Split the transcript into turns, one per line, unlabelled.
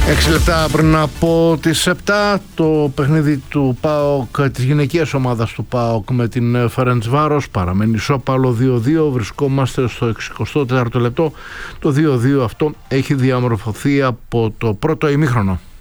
6 λεπτά πριν από τις 7 το παιχνίδι του ΠΑΟΚ, της γυναικείας ομάδας του ΠΑΟΚ με την Φερεντσβάρος παραμένει ισόπαλο 2-2. Βρισκόμαστε στο 64ο λεπτό. Το 2-2 αυτό έχει διαμορφωθεί από το πρώτο ημίχρονο.